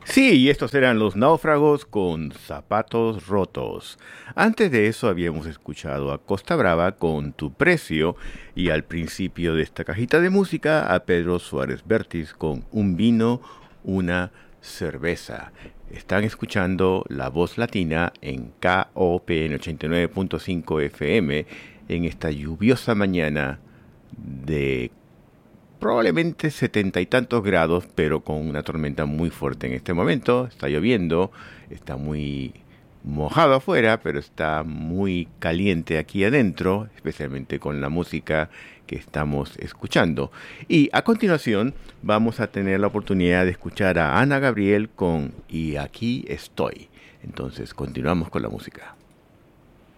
Sí, y estos eran los náufragos con zapatos rotos. Antes de eso habíamos escuchado a Costa Brava con Tu Precio y al principio de esta cajita de música a Pedro Suárez Vértiz con Un vino, una cerveza. Están escuchando La Voz Latina en KOPN 89.5 FM en esta lluviosa mañana de probablemente 70 y tantos grados, pero con una tormenta muy fuerte en este momento. Está lloviendo, está muy mojado afuera, pero está muy caliente aquí adentro, especialmente con la música que estamos escuchando. Y a continuación vamos a tener la oportunidad de escuchar a Ana Gabriel con Y aquí estoy. Entonces continuamos con la música.